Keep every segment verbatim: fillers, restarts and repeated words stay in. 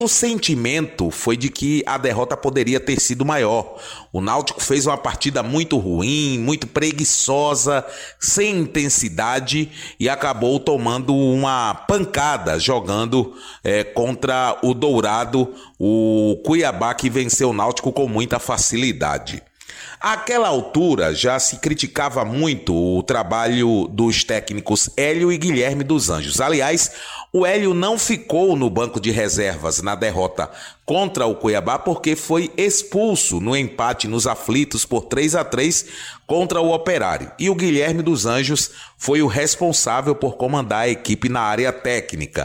O sentimento foi de que a derrota poderia ter sido maior. O Náutico fez uma partida muito ruim, muito preguiçosa, sem intensidade e acabou tomando uma pancada jogando é, contra o Dourado, o Cuiabá, que venceu o Náutico com muita facilidade. Àquela altura já se criticava muito o trabalho dos técnicos Hélio e Guilherme dos Anjos. Aliás, o Hélio não ficou no banco de reservas na derrota contra o Cuiabá porque foi expulso no empate nos aflitos por três a três contra o Operário. E o Guilherme dos Anjos foi o responsável por comandar a equipe na área técnica.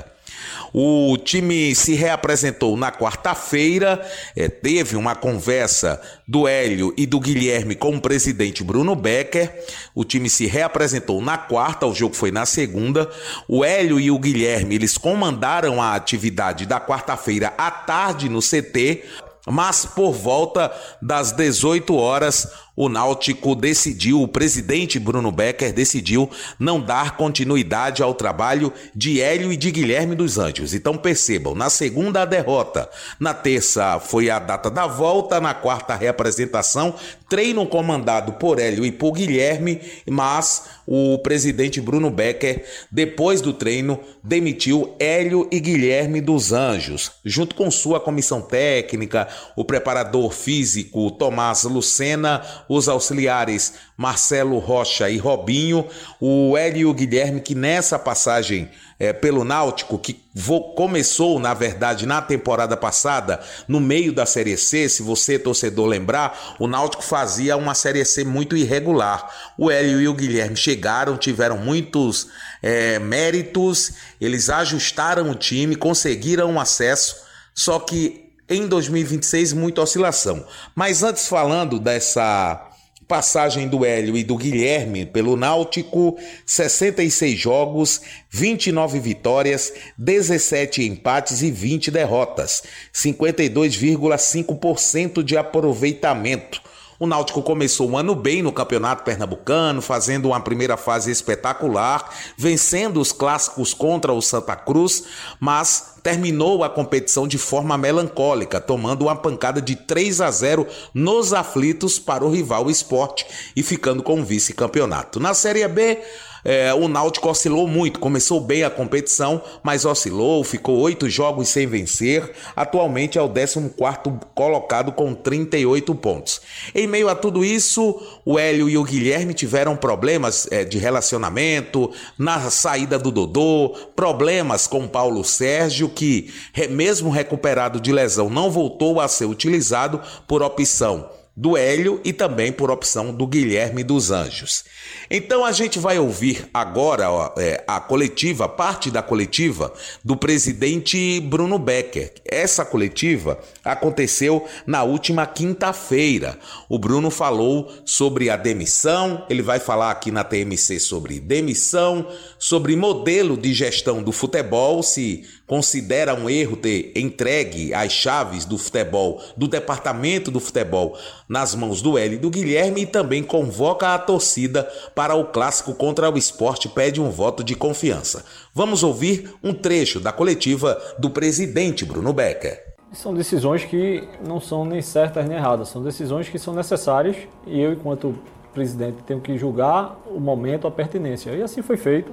O time se reapresentou na quarta-feira, é, teve uma conversa do Hélio e do Guilherme com o presidente Bruno Becker. O time se reapresentou na quarta, o jogo foi na segunda. O Hélio e o Guilherme, eles comandaram a atividade da quarta-feira à tarde no C T, mas por volta das dezoito horas, o Náutico decidiu, o presidente Bruno Becker decidiu não dar continuidade ao trabalho de Hélio e de Guilherme dos Anjos. Então percebam, na segunda a derrota, na terça foi a data da volta, na quarta a reapresentação, treino comandado por Hélio e por Guilherme, mas o presidente Bruno Becker, depois do treino, demitiu Hélio e Guilherme dos Anjos, junto com sua comissão técnica, o preparador físico Tomás Lucena, os auxiliares Marcelo Rocha e Robinho, o Hélio e o Guilherme, que nessa passagem é, pelo Náutico, que vo- começou, na verdade, na temporada passada, no meio da Série C, se você, torcedor, lembrar, o Náutico fazia uma Série C muito irregular. O Hélio e o Guilherme chegaram, tiveram muitos é, méritos, eles ajustaram o time, conseguiram um acesso, só que em dois mil e vinte e seis, muita oscilação. Mas antes, falando dessa passagem do Hélio e do Guilherme pelo Náutico, sessenta e seis jogos, vinte e nove vitórias, dezessete empates e vinte derrotas, cinquenta e dois vírgula cinco por cento de aproveitamento. O Náutico começou o ano bem no Campeonato Pernambucano, fazendo uma primeira fase espetacular, vencendo os clássicos contra o Santa Cruz, mas terminou a competição de forma melancólica, tomando uma pancada de três a zero nos aflitos para o rival Sport e ficando com o vice-campeonato. Na Série B, É, o Náutico oscilou muito, começou bem a competição, mas oscilou, ficou oito jogos sem vencer, atualmente é o décimo quarto colocado com trinta e oito pontos. Em meio a tudo isso, o Hélio e o Guilherme tiveram problemas é, de relacionamento, na saída do Dodô, problemas com Paulo Sérgio, que mesmo recuperado de lesão não voltou a ser utilizado por opção do Hélio e também por opção do Guilherme dos Anjos. Então a gente vai ouvir agora ó, é, a coletiva, parte da coletiva do presidente Bruno Becker. Essa coletiva aconteceu na última quinta-feira. O Bruno falou sobre a demissão, ele vai falar aqui na T M C sobre demissão, sobre modelo de gestão do futebol, se considera um erro ter entregue as chaves do futebol, do departamento do futebol, nas mãos do Hélio e do Guilherme, e também convoca a torcida para o clássico contra o Sport e pede um voto de confiança. Vamos ouvir um trecho da coletiva do presidente Bruno Becker. São decisões que não são nem certas nem erradas, são decisões que são necessárias e eu, enquanto presidente, tenho que julgar o momento, a pertinência. E assim foi feito.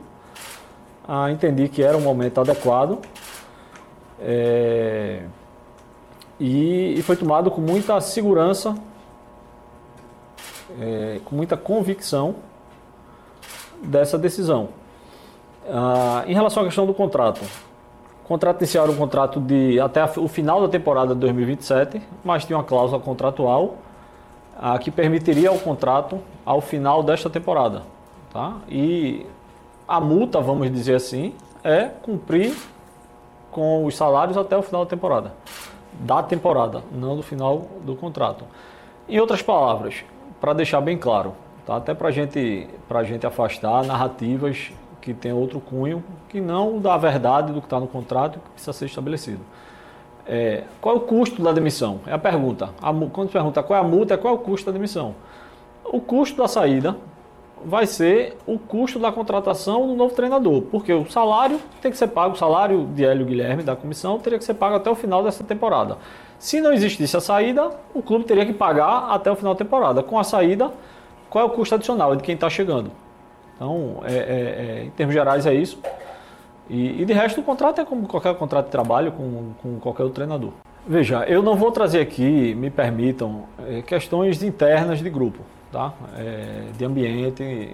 Ah, entendi que era um momento adequado é, e, e foi tomado com muita segurança, é, com muita convicção dessa decisão. Ah, em relação à questão do contrato, o contrato inicial era um contrato de até o final da temporada de dois mil e vinte e sete, mas tinha uma cláusula contratual ah, que permitiria o contrato ao final desta temporada. Tá? E a multa, vamos dizer assim, é cumprir com os salários até o final da temporada. Da temporada, não do final do contrato. Em outras palavras, para deixar bem claro, tá? Até para gente, a gente afastar narrativas que tem outro cunho, que não da verdade do que está no contrato e que precisa ser estabelecido. É, qual é o custo da demissão? É a pergunta. A, quando se pergunta qual é a multa, qual é o custo da demissão? O custo da saída, vai ser o custo da contratação do novo treinador, porque o salário tem que ser pago, o salário de Hélio Guilherme da comissão teria que ser pago até o final dessa temporada. Se não existisse a saída, o clube teria que pagar até o final da temporada. Com a saída, qual é o custo adicional de quem está chegando? Então, é, é, é, em termos gerais é isso. E, e de resto, o contrato é como qualquer contrato de trabalho com, com qualquer outro treinador. Veja, eu não vou trazer aqui, me permitam, é, questões internas de grupo, tá? É, de ambiente.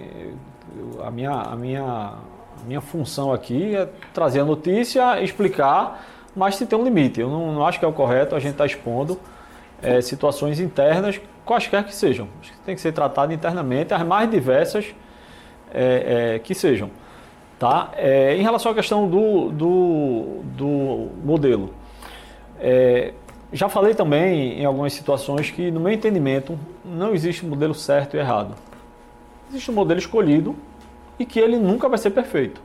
A minha, a, minha, a minha função aqui é trazer a notícia, explicar, mas se tem um limite. Eu não, não acho que é o correto a gente estar tá expondo é, situações internas, quaisquer que sejam. Acho que tem que ser tratado internamente, as mais diversas é, é, que sejam. Tá? É, em relação à questão do, do, do modelo, é, já falei também em algumas situações que, no meu entendimento, não existe um modelo certo e errado. Existe um modelo escolhido e que ele nunca vai ser perfeito.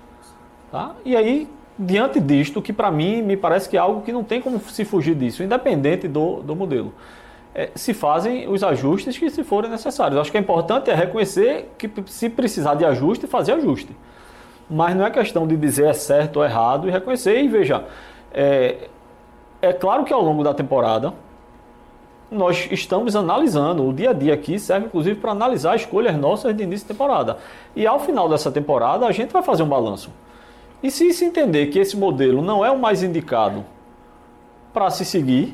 Tá? E aí, diante disto, que para mim me parece que é algo que não tem como se fugir disso, independente do, do modelo. É, se fazem os ajustes que se forem necessários. Acho que é importante é reconhecer que se precisar de ajuste, fazer ajuste. Mas não é questão de dizer é certo ou errado e reconhecer. E veja, é, é claro que ao longo da temporada nós estamos analisando, o dia a dia aqui serve inclusive para analisar escolhas nossas de início de temporada. E ao final dessa temporada a gente vai fazer um balanço. E se se entender que esse modelo não é o mais indicado para se seguir,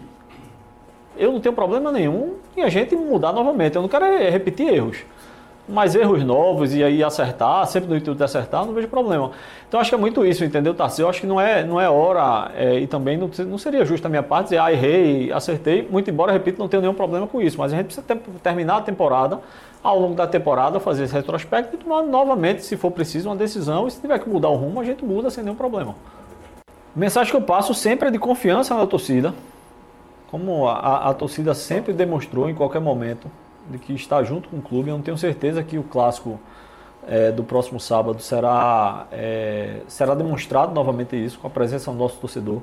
eu não tenho problema nenhum em a gente mudar novamente. Eu não quero repetir erros. Mas erros novos e aí acertar, sempre no intuito de acertar, não vejo problema. Então acho que é muito isso, entendeu, Tarcísio? Eu acho que não é, não é hora, é, e também não, não seria justo da minha parte dizer, ah, errei, acertei, muito embora, repito, não tenho nenhum problema com isso, mas a gente precisa ter, terminar a temporada, ao longo da temporada, fazer esse retrospecto e tomar novamente, se for preciso, uma decisão, e se tiver que mudar o rumo, a gente muda sem nenhum problema. A mensagem que eu passo sempre é de confiança na torcida, como a, a, a torcida sempre demonstrou em qualquer momento, de que está junto com o clube. Eu não tenho certeza que o clássico é, do próximo sábado será, é, será demonstrado novamente isso, com a presença do nosso torcedor.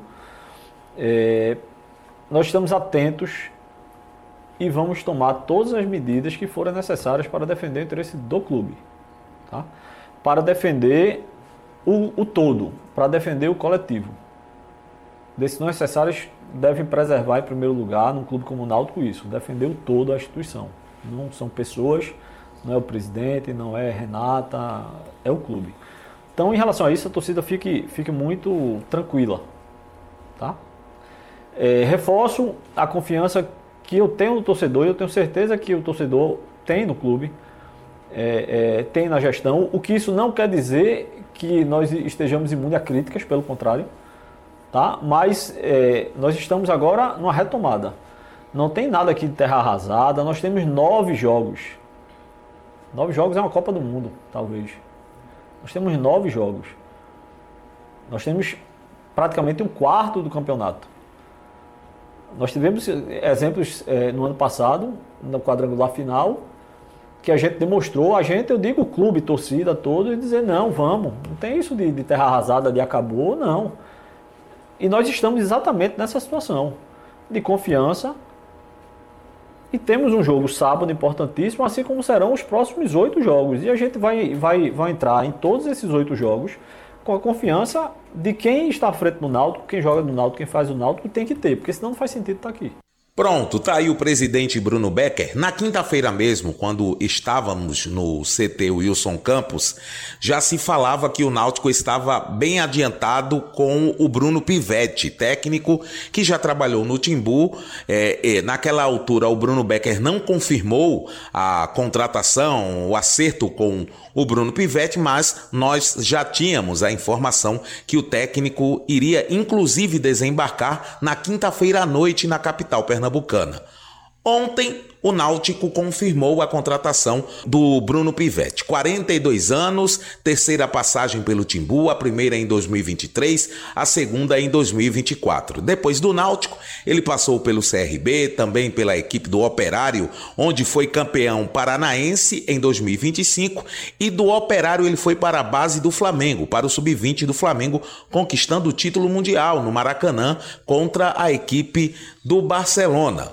É, nós estamos atentos e vamos tomar todas as medidas que forem necessárias para defender o interesse do clube. Tá? Para defender o, o todo, para defender o coletivo. Decisões necessárias devem preservar em primeiro lugar, num clube como o Náutico, isso, defender o todo, a instituição. Não são pessoas, não é o presidente, não é Renata, é o clube. Então, em relação a isso, a torcida fique, fique muito tranquila. Tá? É, reforço a confiança que eu tenho no torcedor, e eu tenho certeza que o torcedor tem no clube, é, é, tem na gestão, o que isso não quer dizer que nós estejamos imunes a críticas, pelo contrário, tá? Mas é, nós estamos agora numa retomada. Não tem nada aqui de terra arrasada. Nós temos nove jogos. Nove jogos é uma Copa do Mundo, talvez. Nós temos nove jogos. Nós temos praticamente um quarto do campeonato. Nós tivemos exemplos é, no ano passado, no quadrangular final, que a gente demonstrou, a gente, eu digo clube, torcida, todo, e dizer, não, vamos. Não tem isso de, de terra arrasada, de acabou, não. E nós estamos exatamente nessa situação de confiança. E temos um jogo sábado importantíssimo, assim como serão os próximos oito jogos. E a gente vai, vai, vai entrar em todos esses oito jogos com a confiança de quem está à frente do Náutico, quem joga no Náutico, quem faz o Náutico, tem que ter, porque senão não faz sentido estar aqui. Pronto, tá aí o presidente Bruno Becker. Na quinta-feira mesmo, quando estávamos no C T Wilson Campos, já se falava que o Náutico estava bem adiantado com o Bruno Pivetti, técnico que já trabalhou no Timbu. É, é, naquela altura, o Bruno Becker não confirmou a contratação, o acerto com o Bruno Pivetti, mas nós já tínhamos a informação que o técnico iria inclusive desembarcar na quinta-feira à noite na capital pernambucana. Ontem, o Náutico confirmou a contratação do Bruno Pivetti. quarenta e dois anos, terceira passagem pelo Timbu, a primeira em dois mil e vinte e três, a segunda em dois mil e vinte e quatro. Depois do Náutico, ele passou pelo C R B, também pela equipe do Operário, onde foi campeão paranaense em dois mil e vinte e cinco, e do Operário ele foi para a base do Flamengo, para o sub vinte do Flamengo, conquistando o título mundial no Maracanã contra a equipe do Barcelona.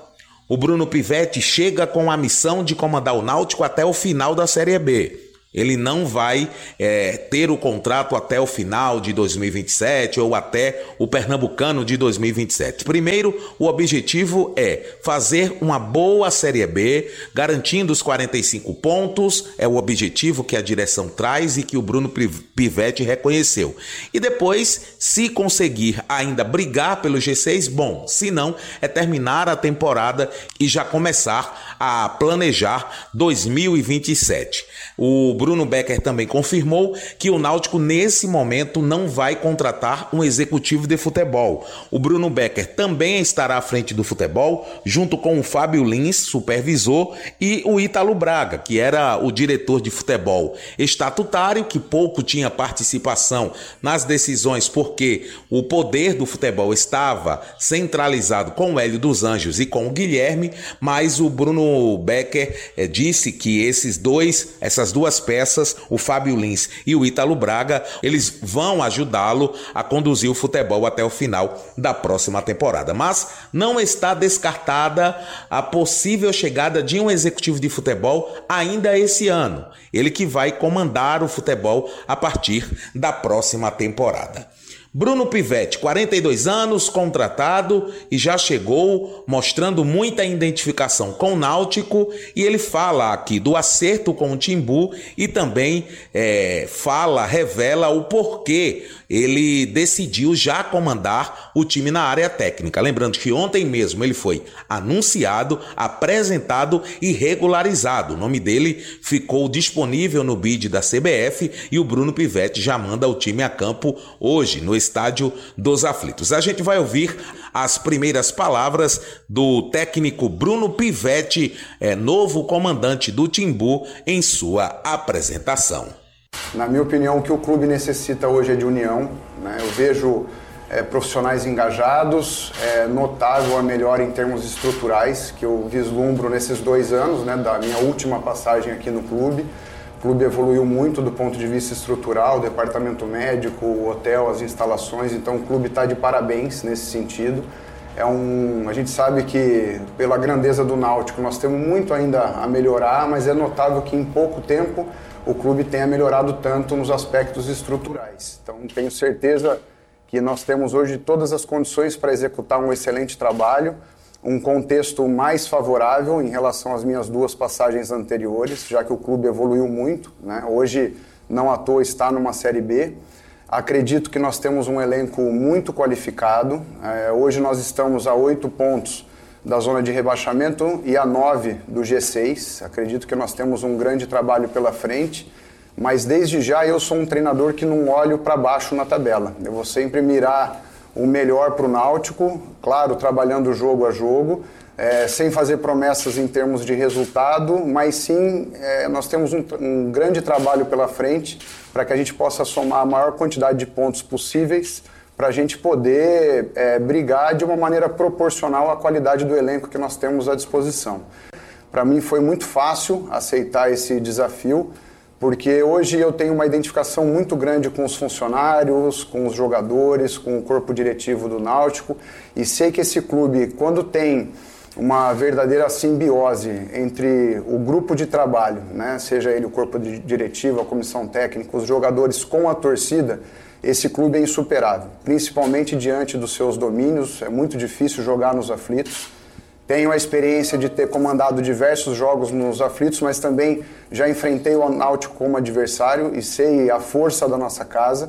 o Bruno Pivetti chega com a missão de comandar o Náutico até o final da Série B. Ele não vai é, ter o contrato até o final de dois mil e vinte e sete ou até o Pernambucano de dois mil e vinte e sete. Primeiro, o objetivo é fazer uma boa Série B, garantindo os quarenta e cinco pontos, é o objetivo que a direção traz e que o Bruno Pivetti reconheceu. E depois, se conseguir ainda brigar pelo G seis, bom, se não, é terminar a temporada e já começar a planejar dois mil e vinte e sete. O Bruno Becker também confirmou que o Náutico, nesse momento, não vai contratar um executivo de futebol. O Bruno Becker também estará à frente do futebol, junto com o Fábio Lins, supervisor, e o Ítalo Braga, que era o diretor de futebol estatutário, que pouco tinha participação nas decisões, porque o poder do futebol estava centralizado com o Hélio dos Anjos e com o Guilherme, mas o Bruno Becker eh, disse que esses dois, essas duas peças, o Fábio Lins e o Ítalo Braga, eles vão ajudá-lo a conduzir o futebol até o final da próxima temporada. Mas não está descartada a possível chegada de um executivo de futebol ainda esse ano. Ele que vai comandar o futebol a partir da próxima temporada. Bruno Pivetti, quarenta e dois anos, contratado e já chegou mostrando muita identificação com o Náutico, e ele fala aqui do acerto com o Timbu e também é, fala, revela o porquê ele decidiu já comandar o time na área técnica. Lembrando que ontem mesmo ele foi anunciado, apresentado e regularizado. O nome dele ficou disponível no bid da C B F e o Bruno Pivetti já manda o time a campo hoje, no Estádio dos Aflitos. A gente vai ouvir as primeiras palavras do técnico Bruno Pivetti, é, novo comandante do Timbu, em sua apresentação. Na minha opinião, o que o clube necessita hoje é de união, né? Eu vejo é, profissionais engajados, é notável a melhora em termos estruturais que eu vislumbro nesses dois anos, né, da minha última passagem aqui no clube. O clube evoluiu muito do ponto de vista estrutural, o departamento médico, o hotel, as instalações, então o clube está de parabéns nesse sentido. É um, a gente sabe que pela grandeza do Náutico nós temos muito ainda a melhorar, mas é notável que em pouco tempo o clube tenha melhorado tanto nos aspectos estruturais. Então tenho certeza que nós temos hoje todas as condições para executar um excelente trabalho, um contexto mais favorável em relação às minhas duas passagens anteriores, já que o clube evoluiu muito, né? Hoje, não à toa, está numa Série B. Acredito que nós temos um elenco muito qualificado. É, hoje nós estamos a oito pontos da zona de rebaixamento e a nove do G seis. Acredito que nós temos um grande trabalho pela frente, mas desde já eu sou um treinador que não olho para baixo na tabela. Eu vou sempre mirar o melhor para o Náutico, claro, trabalhando jogo a jogo, é, sem fazer promessas em termos de resultado, mas sim é, nós temos um, um grande trabalho pela frente para que a gente possa somar a maior quantidade de pontos possíveis para a gente poder é, brigar de uma maneira proporcional à qualidade do elenco que nós temos à disposição. Para mim foi muito fácil aceitar esse desafio, porque hoje eu tenho uma identificação muito grande com os funcionários, com os jogadores, com o corpo diretivo do Náutico, e sei que esse clube, quando tem uma verdadeira simbiose entre o grupo de trabalho, né, seja ele o corpo diretivo, a comissão técnica, os jogadores com a torcida, esse clube é insuperável, principalmente diante dos seus domínios. É muito difícil jogar nos aflitos. Tenho a experiência de ter comandado diversos jogos nos aflitos, mas também já enfrentei o Náutico como adversário e sei a força da nossa casa.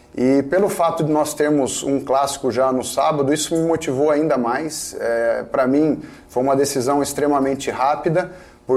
E pelo fato de nós termos um clássico já no sábado, isso me motivou ainda mais. É, para mim, foi uma decisão extremamente rápida,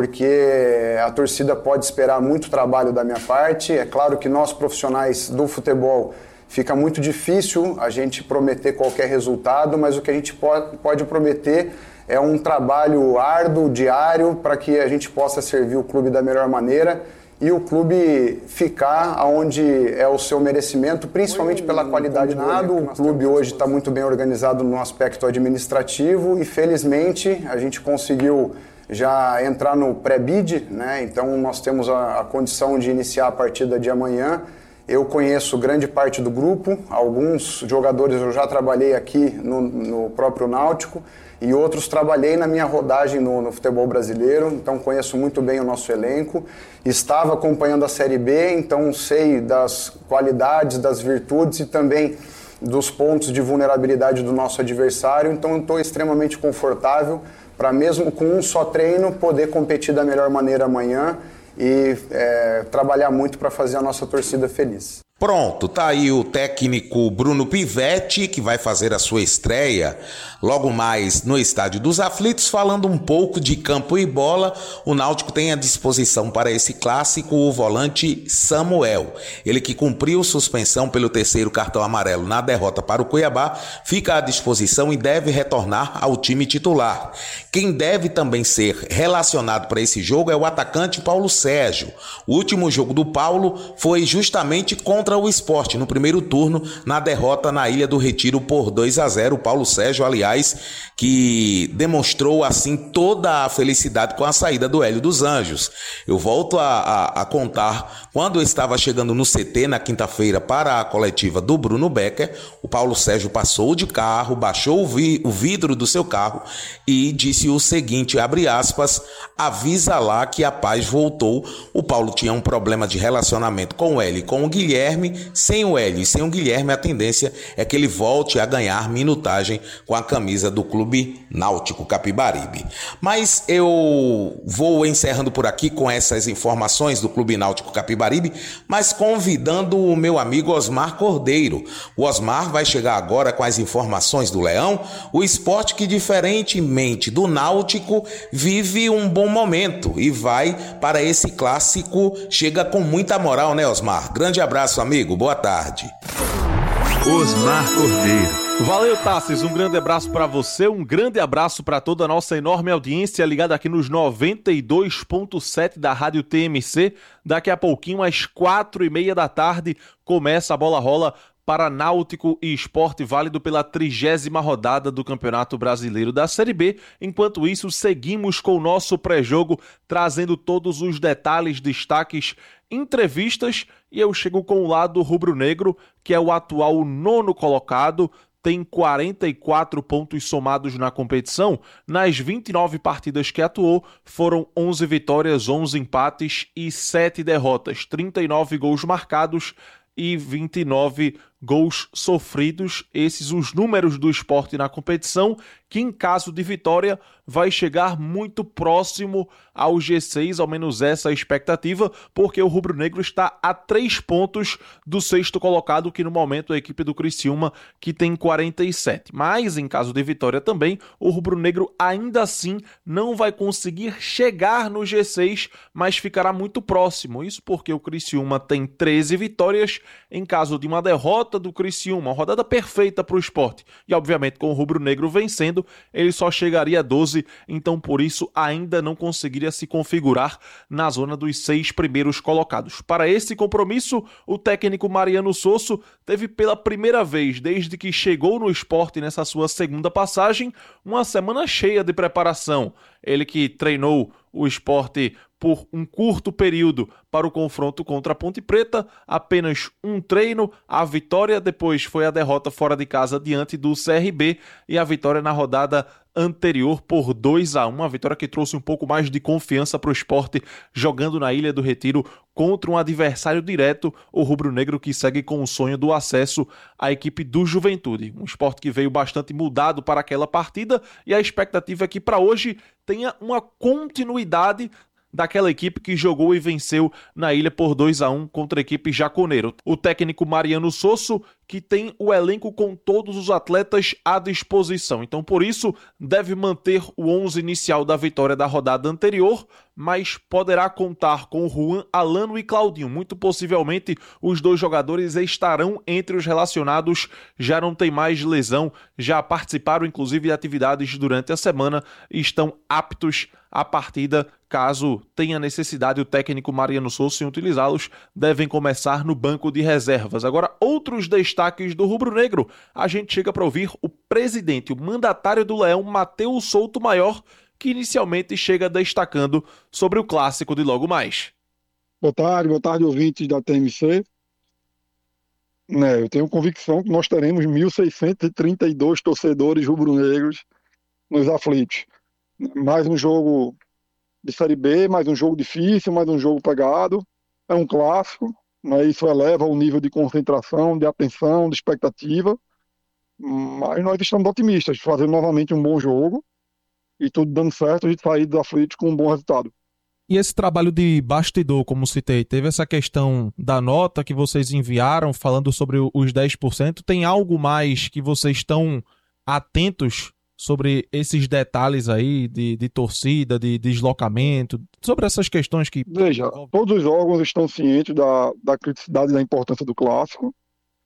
porque a torcida pode esperar muito trabalho da minha parte. É claro que nós, profissionais do futebol, fica muito difícil a gente prometer qualquer resultado, mas o que a gente pode, pode prometer é um trabalho árduo, diário, para que a gente possa servir o clube da melhor maneira e o clube ficar onde é o seu merecimento, principalmente pela qualidade do elenco. O clube hoje está muito bem organizado no aspecto administrativo e, felizmente, a gente conseguiu já entrar no pré-bid, né? Então nós temos a, a condição de iniciar a partida de amanhã Eu conheço grande parte do grupo, alguns jogadores eu já trabalhei aqui no, no próprio Náutico e outros trabalhei na minha rodagem no, no futebol brasileiro, então conheço muito bem o nosso elenco. Estava acompanhando a Série B, então sei das qualidades, das virtudes e também dos pontos de vulnerabilidade do nosso adversário, então estou extremamente confortável para mesmo com um só treino poder competir da melhor maneira amanhã e é, trabalhar muito para fazer a nossa torcida feliz. Pronto, tá aí o técnico Bruno Pivetti, que vai fazer a sua estreia logo mais no Estádio dos Aflitos, falando um pouco de campo e bola. O Náutico tem à disposição para esse clássico o volante Samuel. Ele que cumpriu suspensão pelo terceiro cartão amarelo na derrota para o Cuiabá, fica à disposição e deve retornar ao time titular. Quem deve também ser relacionado para esse jogo é o atacante Paulo Sérgio. O último jogo do Paulo foi justamente contra o Sport, no primeiro turno, na derrota na Ilha do Retiro por dois a zero. O Paulo Sérgio, aliás, que demonstrou assim toda a felicidade com a saída do Hélio dos Anjos. Eu volto a, a, a contar, quando eu estava chegando no C T na quinta-feira para a coletiva do Bruno Becker, o Paulo Sérgio passou de carro, baixou o, vi, o vidro do seu carro e disse o seguinte, abre aspas, avisa lá que a paz voltou. O Paulo tinha um problema de relacionamento com o Hélio e com o Guilherme. Sem o Hélio e sem o Guilherme, a tendência é que ele volte a ganhar minutagem com a camisa do Clube Náutico Capibaribe. Mas eu vou encerrando por aqui com essas informações do Clube Náutico Capibaribe, mas convidando o meu amigo Osmar Cordeiro. O Osmar vai chegar agora com as informações do Leão, o Sport que, diferentemente do Náutico, vive um bom momento e vai para esse clássico, chega com muita moral, né, Osmar? Grande abraço, amigo, boa tarde. Osmar Cordeiro. Valeu, Tassis, um grande abraço para você, um grande abraço para toda a nossa enorme audiência ligada aqui nos noventa e dois ponto sete da Rádio T M C. Daqui a pouquinho, às quatro e meia da tarde, começa a bola rola para Náutico e Sport, válido pela trigésima rodada do Campeonato Brasileiro da Série B. Enquanto isso, seguimos com o nosso pré-jogo, trazendo todos os detalhes, destaques, entrevistas, e eu chego com o lado rubro-negro, que é o atual nono colocado, tem quarenta e quatro pontos somados na competição. Nas vinte e nove partidas que atuou, foram onze vitórias, onze empates e sete derrotas, trinta e nove gols marcados e vinte e nove gols sofridos. Esses os números do Sport na competição, que em caso de vitória vai chegar muito próximo ao G seis, ao menos essa é a expectativa, porque o rubro-negro está a três pontos do sexto colocado, que no momento é a equipe do Criciúma, que tem quarenta e sete. Mas em caso de vitória também, o rubro-negro ainda assim não vai conseguir chegar no G seis, mas ficará muito próximo. Isso porque o Criciúma tem treze vitórias. Em caso de uma derrota do Criciúma, uma rodada perfeita para o Sport, e obviamente com o rubro-negro vencendo, ele só chegaria a doze, então por isso ainda não conseguiria se configurar na zona dos seis primeiros colocados. Para esse compromisso, o técnico Mariano Sosso teve pela primeira vez desde que chegou no Sport nessa sua segunda passagem, uma semana cheia de preparação. Ele que treinou o Sport por um curto período para o confronto contra a Ponte Preta, apenas um treino, a vitória, depois foi a derrota fora de casa diante do C R B e a vitória na rodada anterior por dois a um, uma vitória que trouxe um pouco mais de confiança para o Sport jogando na Ilha do Retiro contra um adversário direto, o rubro-negro que segue com o sonho do acesso à equipe do Juventude. Um Sport que veio bastante mudado para aquela partida e a expectativa é que para hoje tenha uma continuidade daquela equipe que jogou e venceu na Ilha por dois a um contra a equipe jaconeiro. O técnico Mariano Sosso, que tem o elenco com todos os atletas à disposição. Então, por isso, deve manter o onze inicial da vitória da rodada anterior, mas poderá contar com Juan, Alano e Claudinho. Muito possivelmente, os dois jogadores estarão entre os relacionados, já não tem mais lesão, já participaram, inclusive, de atividades durante a semana e estão aptos à partida. Caso tenha necessidade, o técnico Mariano Sosso em utilizá-los, devem começar no banco de reservas. Agora, outros destaques do rubro-negro. A gente chega para ouvir o presidente, o mandatário do Leão, Matheus Souto Maior, que inicialmente chega destacando sobre o clássico de logo mais. Boa tarde, boa tarde, ouvintes da T M C. né, eu tenho convicção que nós teremos mil seiscentos e trinta e dois torcedores rubro-negros nos aflitos. Mais um jogo de Série B, mais um jogo difícil, mais um jogo pegado. É um clássico, né, isso eleva o nível de concentração, de atenção, de expectativa. Mas nós estamos otimistas, fazendo novamente um bom jogo e tudo dando certo, a gente sair dos aflitos com um bom resultado. E esse trabalho de bastidor, como citei, teve essa questão da nota que vocês enviaram falando sobre os dez por cento. Tem algo mais que vocês estão atentos sobre esses detalhes aí de, de torcida, de, de deslocamento, sobre essas questões que... Veja, todos os órgãos estão cientes da, da criticidade e da importância do clássico,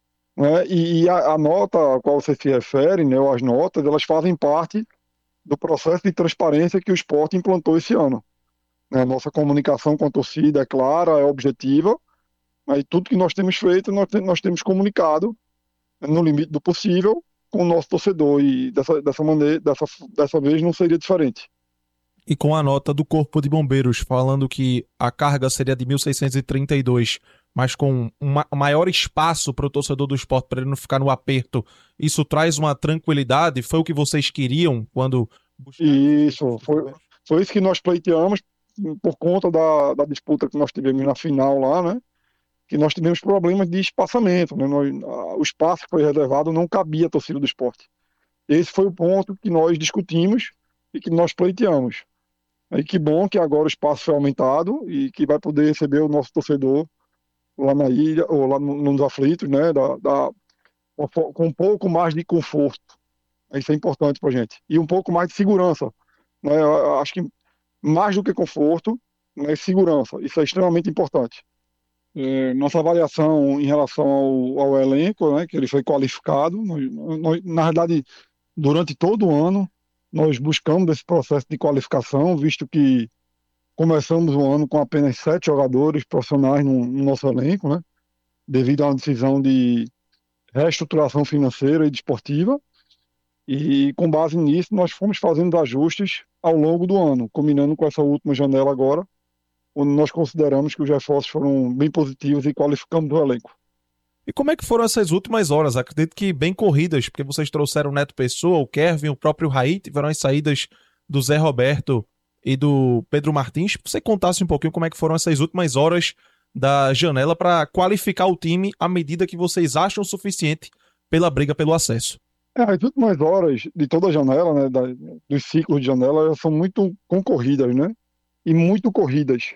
né? E, e a, a nota a qual você se refere, né, ou as notas, elas fazem parte do processo de transparência que o esporte implantou esse ano. A nossa comunicação com a torcida é clara, é objetiva, mas tudo que nós temos feito, nós, nós temos comunicado no limite do possível com o nosso torcedor, e dessa, dessa, maneira, dessa, dessa vez não seria diferente. E com a nota do Corpo de Bombeiros falando que a carga seria de mil seiscentos e trinta e dois, mas com um maior espaço para o torcedor do esporte, para ele não ficar no aperto, isso traz uma tranquilidade? Foi o que vocês queriam quando... Isso, foi, foi isso que nós pleiteamos, por conta da, da disputa que nós tivemos na final lá, né? Que nós tivemos problemas de espaçamento, né? Nós, a, o espaço que foi reservado não cabia a torcida do esporte. Esse foi o ponto que nós discutimos e que nós pleiteamos. E que bom que agora o espaço foi aumentado e que vai poder receber o nosso torcedor lá na ilha, ou lá no, nos aflitos, né? Da, da, com um pouco mais de conforto. Isso é importante para a gente. E um pouco mais de segurança, né? Eu acho que mais do que conforto, né, segurança. Isso é extremamente importante. É, nossa avaliação em relação ao, ao elenco, né, que ele foi qualificado, nós, nós, na verdade, durante todo o ano, nós buscamos esse processo de qualificação, visto que começamos o ano com apenas sete jogadores profissionais no, no nosso elenco, né, devido a uma decisão de reestruturação financeira e desportiva. E com base nisso, nós fomos fazendo ajustes ao longo do ano, combinando com essa última janela agora, onde nós consideramos que os reforços foram bem positivos e qualificamos o elenco. E como é que foram essas últimas horas? Acredito que bem corridas, porque vocês trouxeram o Neto Pessoa, o Kevin, o próprio Raí, tiveram as saídas do Zé Roberto e do Pedro Martins. Se você contasse um pouquinho como é que foram essas últimas horas da janela para qualificar o time à medida que vocês acham suficiente pela briga pelo acesso. É, as últimas horas de toda a janela, né, da, dos ciclos de janela, elas são muito concorridas, né, e muito corridas.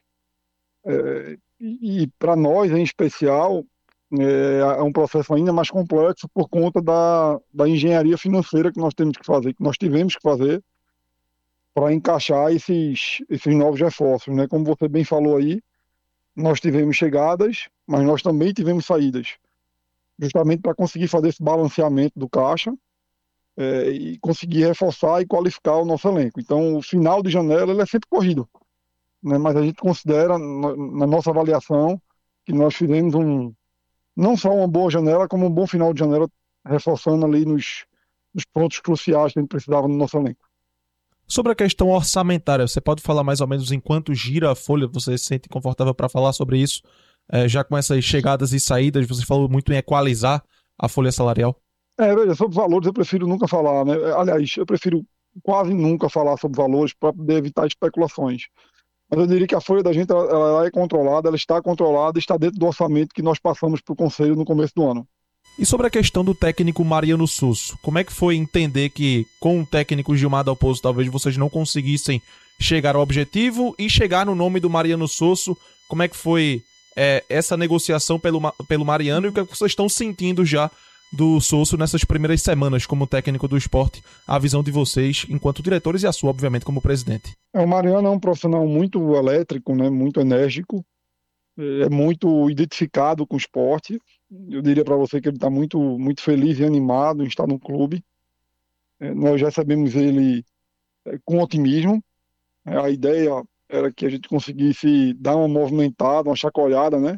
É, e e para nós, em especial, é, é um processo ainda mais complexo por conta da, da engenharia financeira que nós temos que fazer, que nós tivemos que fazer para encaixar esses, esses novos reforços, né? Como você bem falou aí, nós tivemos chegadas, mas nós também tivemos saídas, justamente para conseguir fazer esse balanceamento do caixa, é, e conseguir reforçar e qualificar o nosso elenco. Então, o final de janela ele é sempre corrido, né? Mas a gente considera, na, na nossa avaliação, que nós fizemos um, não só uma boa janela, como um bom final de janela, reforçando ali nos, nos pontos cruciais que a gente precisava no nosso elenco. Sobre a questão orçamentária, você pode falar mais ou menos em quanto gira a folha? Você se sente confortável para falar sobre isso? É, já com essas chegadas e saídas, você falou muito em equalizar a folha salarial. É, veja, sobre valores eu prefiro nunca falar, né? Aliás, eu prefiro quase nunca falar sobre valores para poder evitar especulações. Mas eu diria que a folha da gente ela, ela é controlada, ela está controlada, está dentro do orçamento que nós passamos para o Conselho no começo do ano. E sobre a questão do técnico Mariano Susso, como é que foi entender que com o técnico Gilmar Dalpozo talvez vocês não conseguissem chegar ao objetivo e chegar no nome do Mariano Susso? Como é que foi é, essa negociação pelo, pelo Mariano e o que, é que vocês estão sentindo já do Susso nessas primeiras semanas como técnico do esporte, a visão de vocês enquanto diretores e a sua, obviamente, como presidente? É, o Mariano é um profissional muito elétrico, né, muito enérgico, é muito identificado com o esporte. Eu diria para você que ele está muito, muito feliz e animado em estar no clube. É, nós já recebemos ele é, com otimismo. É, a ideia era que a gente conseguisse dar uma movimentada, uma chacoalhada, né,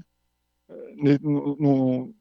no, no,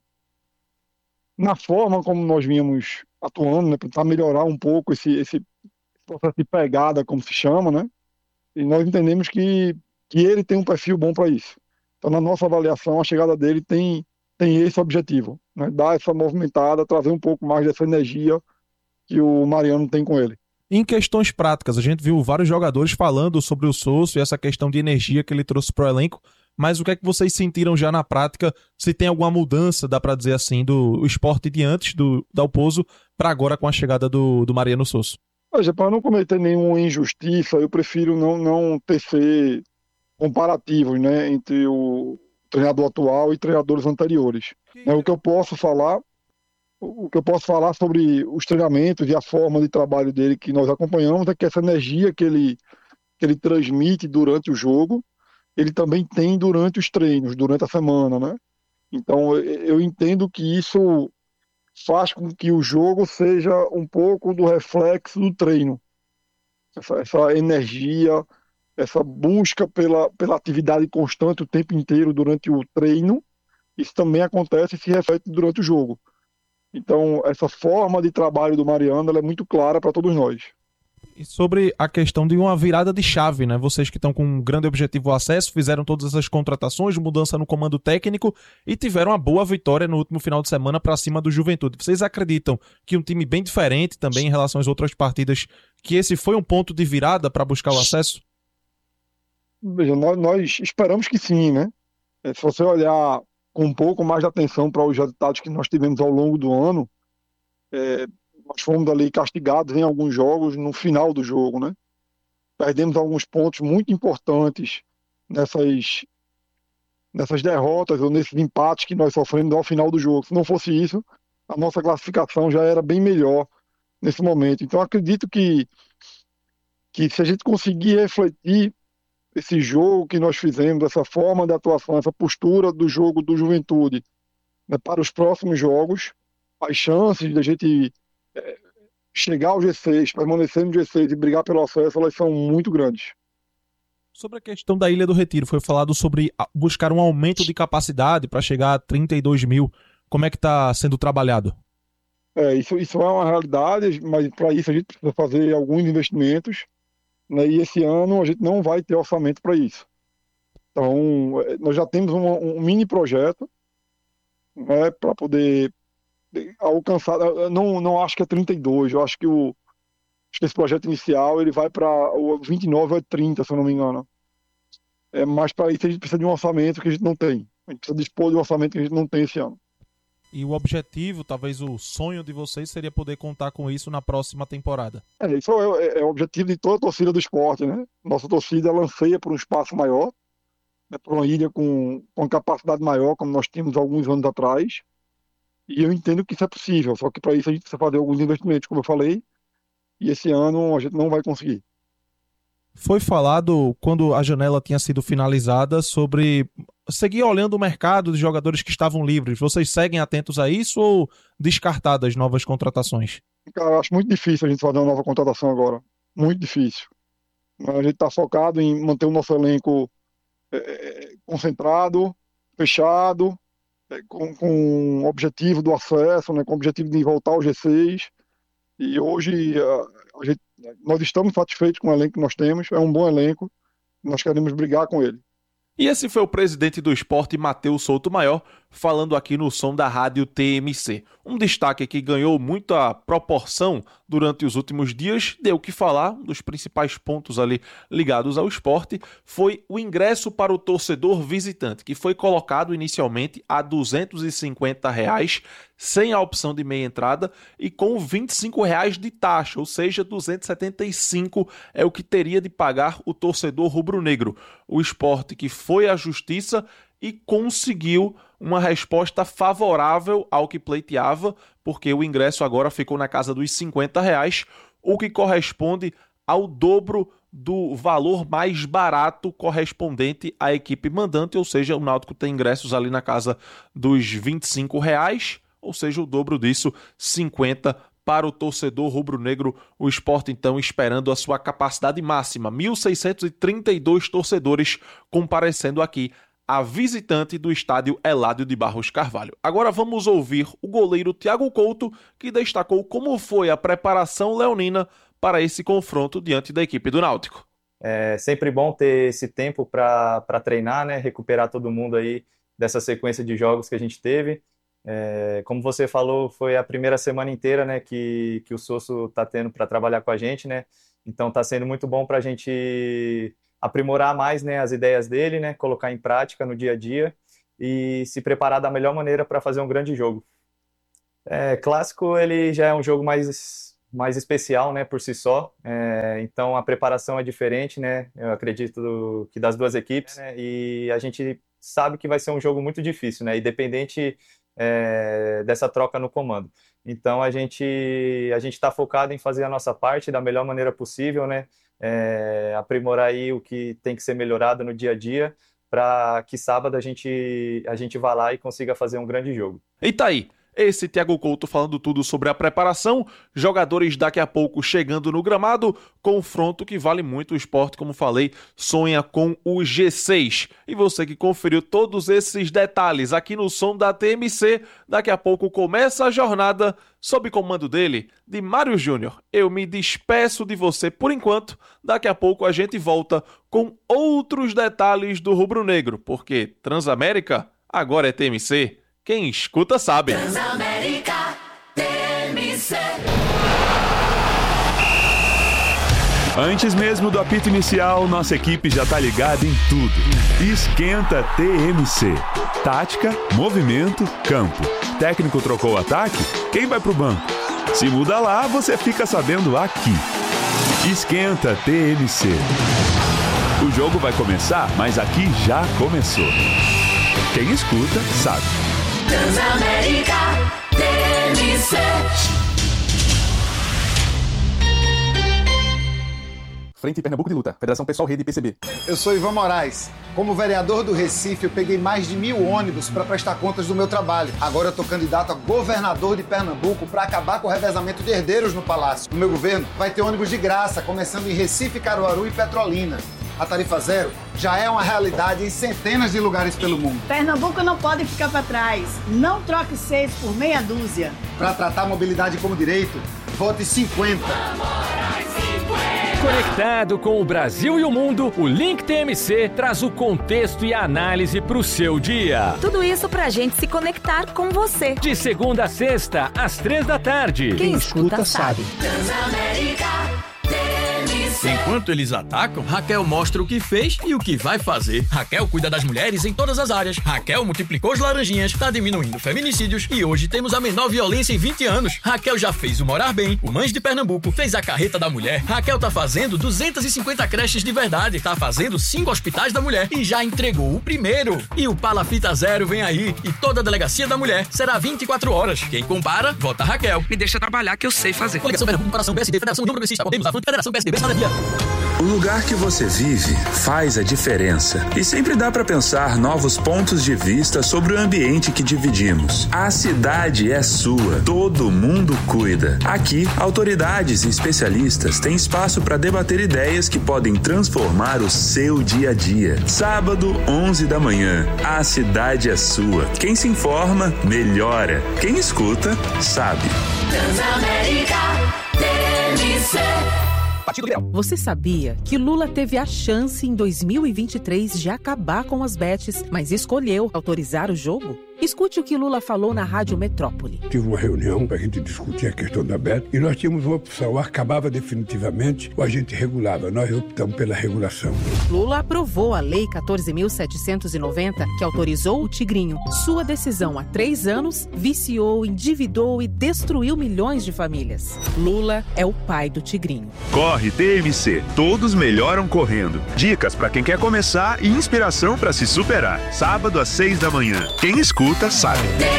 na forma como nós vínhamos atuando, né, para tentar melhorar um pouco esse, esse processo de pegada, como se chama, né? E nós entendemos que, que ele tem um perfil bom para isso. Então, na nossa avaliação, a chegada dele tem, tem esse objetivo, né? Dar essa movimentada, trazer um pouco mais dessa energia que o Mariano tem com ele. Em questões práticas, a gente viu vários jogadores falando sobre o Souza e essa questão de energia que ele trouxe para o elenco, mas o que é que vocês sentiram já na prática? Se tem alguma mudança, dá para dizer assim, do Sport de antes do Dalpozo para agora com a chegada do, do Mariano Souza? Veja, para não cometer nenhuma injustiça, eu prefiro não, não tecer comparativos, né, entre o treinador atual e treinadores anteriores. Né, o que eu posso falar, o que eu posso falar sobre os treinamentos e a forma de trabalho dele que nós acompanhamos é que essa energia que ele, que ele transmite durante o jogo, ele também tem durante os treinos, durante a semana, né? Então eu entendo que isso faz com que o jogo seja um pouco do reflexo do treino. Essa, essa energia, essa busca pela, pela atividade constante o tempo inteiro durante o treino, isso também acontece e se reflete durante o jogo. Então, essa forma de trabalho do Mariano ela é muito clara para todos nós. E sobre a questão de uma virada de chave, né? Vocês que estão com um grande objetivo o acesso, fizeram todas essas contratações, mudança no comando técnico e tiveram uma boa vitória no último final de semana para cima do Juventude. Vocês acreditam que um time bem diferente também em relação às outras partidas, que esse foi um ponto de virada para buscar o acesso? Veja, nós, nós esperamos que sim, né? Se você olhar com um pouco mais de atenção para os resultados que nós tivemos ao longo do ano, é, nós fomos ali castigados em alguns jogos no final do jogo, né? Perdemos alguns pontos muito importantes nessas, nessas derrotas ou nesses empates que nós sofremos ao final do jogo. Se não fosse isso, a nossa classificação já era bem melhor nesse momento. Então acredito que, que se a gente conseguir refletir esse jogo que nós fizemos, essa forma de atuação, essa postura do jogo do Juventude, né, para os próximos jogos, as chances de a gente é, chegar ao G seis, permanecer no G seis e brigar pelo acesso, elas são muito grandes. Sobre a questão da Ilha do Retiro, foi falado sobre buscar um aumento de capacidade para chegar a trinta e dois mil. Como é que está sendo trabalhado? É, isso, isso é uma realidade, mas para isso a gente precisa fazer alguns investimentos, né, e esse ano a gente não vai ter orçamento para isso. Então, nós já temos um, um mini projeto, né, para poder alcançar. Eu não, não acho que é trinta e dois, eu acho que, o, acho que esse projeto inicial ele vai para o vinte e nove ou trinta, se eu não me engano. É, mas para isso a gente precisa de um orçamento que a gente não tem. A gente precisa dispor de um orçamento que a gente não tem esse ano. E o objetivo, talvez o sonho de vocês, seria poder contar com isso na próxima temporada. É, isso é, é, é o objetivo de toda a torcida do esporte, né? Nossa torcida ela anseia por um espaço maior, né, por uma ilha com, com capacidade maior, como nós tínhamos alguns anos atrás. E eu entendo que isso é possível, só que para isso a gente precisa fazer alguns investimentos, como eu falei, e esse ano a gente não vai conseguir. Foi falado, quando a janela tinha sido finalizada, sobre seguir olhando o mercado de jogadores que estavam livres. Vocês seguem atentos a isso ou descartadas novas contratações? Cara, eu acho muito difícil a gente fazer uma nova contratação agora. Muito difícil. A gente está focado em manter o nosso elenco é, concentrado, fechado, é, com, com o objetivo do acesso, né, com o objetivo de voltar ao G seis. E hoje a, a gente, nós estamos satisfeitos com o elenco que nós temos. É um bom elenco. Nós queremos brigar com ele. E esse foi o presidente do Sport, Matheus Souto Maior, falando aqui no som da rádio T M C. Um destaque que ganhou muita proporção durante os últimos dias, deu o que falar, um dos principais pontos ali ligados ao esporte, foi o ingresso para o torcedor visitante, que foi colocado inicialmente a duzentos e cinquenta reais, sem a opção de meia entrada e com vinte e cinco reais de taxa, ou seja, duzentos e setenta e cinco é o que teria de pagar o torcedor rubro-negro. O Sport que foi à justiça e conseguiu uma resposta favorável ao que pleiteava, porque o ingresso agora ficou na casa dos cinquenta reais, o que corresponde ao dobro do valor mais barato correspondente à equipe mandante, ou seja, o Náutico tem ingressos ali na casa dos vinte e cinco reais, ou seja, o dobro disso, cinquenta para o torcedor rubro-negro. O Sport então esperando a sua capacidade máxima, mil seiscentos e trinta e dois torcedores comparecendo aqui a visitante do estádio Eládio de Barros Carvalho. Agora vamos ouvir o goleiro Thiago Couto, que destacou como foi a preparação leonina para esse confronto diante da equipe do Náutico. É sempre bom ter esse tempo para treinar, né? Recuperar todo mundo aí dessa sequência de jogos que a gente teve. É, como você falou, foi a primeira semana inteira, né, que, que o Sosso está tendo para trabalhar com a gente, né? Então está sendo muito bom para a gente aprimorar mais, né, as ideias dele, né, colocar em prática no dia a dia e se preparar da melhor maneira para fazer um grande jogo. É, clássico, ele já é um jogo mais, mais especial, né, por si só, é, então a preparação é diferente, né, eu acredito que das duas equipes, né, e a gente sabe que vai ser um jogo muito difícil, né, independente é, dessa troca no comando. Então a gente a gente está focado em fazer a nossa parte da melhor maneira possível, né, é, aprimorar aí o que tem que ser melhorado no dia a dia, para que sábado a gente, a gente vá lá e consiga fazer um grande jogo. E tá aí. Esse Thiago Couto falando tudo sobre a preparação, jogadores daqui a pouco chegando no gramado, confronto que vale muito. O Sport, como falei, sonha com o G seis. E você que conferiu todos esses detalhes aqui no som da T M C, daqui a pouco começa a jornada sob comando dele, de Mário Júnior. Eu me despeço de você por enquanto, daqui a pouco a gente volta com outros detalhes do rubro-negro, porque Transamérica agora é T M C. Quem escuta sabe. Transamérica T M C. Antes mesmo do apito inicial, nossa equipe já tá ligada em tudo. Esquenta T M C. Tática, movimento, campo. Técnico trocou o ataque? Quem vai pro banco? Se muda lá, você fica sabendo aqui. Esquenta T M C. O jogo vai começar, mas aqui já começou. Quem escuta sabe. Transamérica T M C. Frente Pernambuco de Luta, Federação Pessoal Rede P C B. Eu sou Ivan Moraes. Como vereador do Recife, eu peguei mais de mil ônibus para prestar contas do meu trabalho. Agora eu tô candidato a governador de Pernambuco para acabar com o revezamento de herdeiros no Palácio. No meu governo, vai ter ônibus de graça, começando em Recife, Caruaru e Petrolina. A tarifa zero já é uma realidade em centenas de lugares pelo mundo. Pernambuco não pode ficar para trás. Não troque seis por meia dúzia. Para tratar a mobilidade como direito, vote cinquenta. Conectado com o Brasil e o mundo, o Link T M C traz o contexto e a análise para o seu dia. Tudo isso pra gente se conectar com você. De segunda a sexta, às três da tarde. Quem, Quem escuta, escuta sabe. Enquanto eles atacam, Raquel mostra o que fez e o que vai fazer. Raquel cuida das mulheres em todas as áreas. Raquel multiplicou as laranjinhas, tá diminuindo feminicídios e hoje temos a menor violência em vinte anos. Raquel já fez o Morar Bem, o Mães de Pernambuco, fez a Carreta da Mulher. Raquel tá fazendo duzentas e cinquenta creches de verdade, tá fazendo cinco hospitais da mulher e já entregou o primeiro. E o Palafita Zero vem aí e toda a Delegacia da Mulher será vinte e quatro horas. Quem compara, vota Raquel. Me deixa trabalhar que eu sei fazer. Coligação Pernambuco, Comparação B S D, Federação União Progressista, Podemos, Avante, Federação P S D B, Cidadania. O lugar que você vive faz a diferença. E sempre dá para pensar novos pontos de vista sobre o ambiente que dividimos. A cidade é sua, todo mundo cuida. Aqui, autoridades e especialistas têm espaço para debater ideias que podem transformar o seu dia a dia. Sábado, onze da manhã. A cidade é sua. Quem se informa, melhora. Quem escuta, sabe. Transamérica T M C. Você sabia que Lula teve a chance em dois mil e vinte e três de acabar com as bets, mas escolheu autorizar o jogo? Escute o que Lula falou na Rádio Metrópole. Tive uma reunião para a gente discutir a questão da bet e nós tínhamos uma opção, acabava definitivamente ou a gente regulava. Nós optamos pela regulação. Lula aprovou a Lei quatorze mil setecentos e noventa, que autorizou o Tigrinho. Sua decisão há três anos viciou, endividou e destruiu milhões de famílias. Lula é o pai do Tigrinho. Corre T M C, todos melhoram correndo. Dicas para quem quer começar e inspiração para se superar. Sábado às seis da manhã. Quem escuta sabe.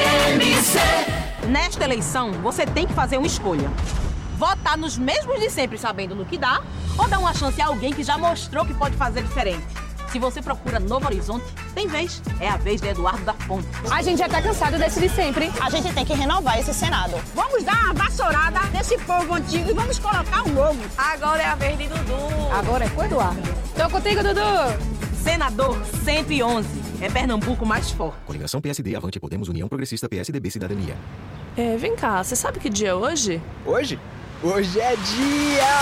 Nesta eleição, você tem que fazer uma escolha. Votar nos mesmos de sempre, sabendo no que dá, ou dar uma chance a alguém que já mostrou que pode fazer diferente. Se você procura Novo Horizonte, tem vez. É a vez de Eduardo da Fonte. A gente já tá cansado desse de sempre. A gente tem que renovar esse Senado. Vamos dar uma vassourada nesse povo antigo e vamos colocar um novo. Agora é a vez de Dudu. Agora é com o Eduardo. Tô contigo, Dudu. Senador cento e onze. É Pernambuco mais forte. Coligação P S D, Avante, Podemos, União Progressista, P S D B, Cidadania. É, vem cá, você sabe que dia é hoje? Hoje? Hoje é dia